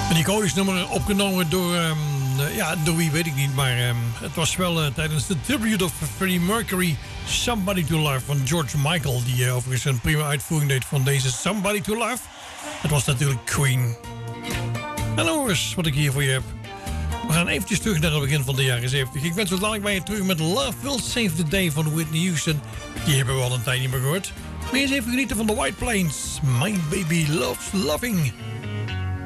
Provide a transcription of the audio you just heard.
Een iconisch nummer opgenomen door, door wie weet ik niet. Maar het was wel tijdens de tribute of Freddie Mercury. Somebody to Love van George Michael. Die overigens een prima uitvoering deed van deze Somebody to Love. Het was natuurlijk Queen. En hoor eens wat ik hier voor je heb. We gaan eventjes terug naar het begin van de jaren 70. Ik ben zo dadelijk bij je terug met Love Will Save the Day van Whitney Houston. Die hebben we al een tijd niet meer gehoord. Maar eens even genieten van de White Plains. My baby loves loving.